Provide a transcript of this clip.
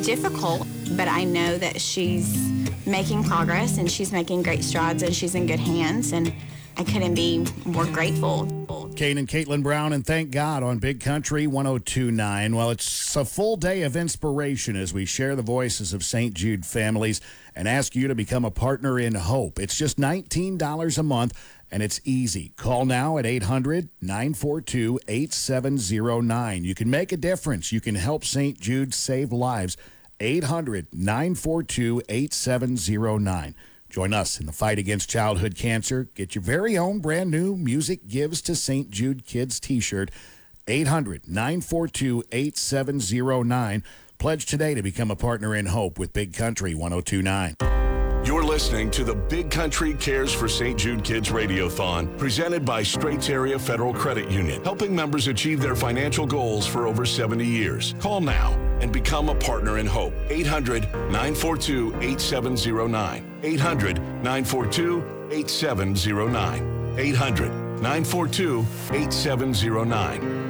difficult, but I know that she's making progress and she's making great strides and she's in good hands, and I couldn't be more grateful. Kane and Caitlin Brown, and thank God on Big Country 102.9. Well, it's a full day of inspiration as we share the voices of St. Jude families and ask you to become a partner in hope. It's just $19 a month, and it's easy. Call now at 800-942-8709. You can make a difference. You can help St. Jude save lives. 800-942-8709. Join us in the fight against childhood cancer. Get your very own brand new Music Gives to St. Jude Kids t-shirt. 800-942-8709. Pledge today to become a partner in hope with Big Country 102.9. You're listening to the Big Country Cares for St. Jude Kids Radiothon, presented by Straits Area Federal Credit Union, helping members achieve their financial goals for over 70 years. Call now and become a partner in hope. 800-942-8709. 800-942-8709. 800-942-8709.